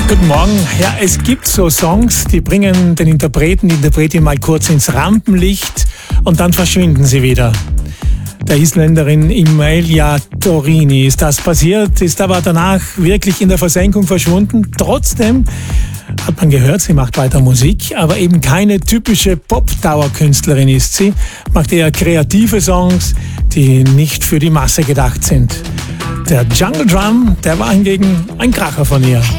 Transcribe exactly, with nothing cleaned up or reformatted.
Guten Morgen. Ja, es gibt so Songs, die bringen den Interpreten, die Interpretin mal kurz ins Rampenlicht und dann verschwinden sie wieder. Der Isländerin Emilia Torini ist das passiert, ist aber danach wirklich in der Versenkung verschwunden. Trotzdem hat man gehört, sie macht weiter Musik, aber eben keine typische Pop-Dauerkünstlerin ist sie, macht eher kreative Songs, die nicht für die Masse gedacht sind. Der Jungle Drum, der war hingegen ein Kracher von ihr.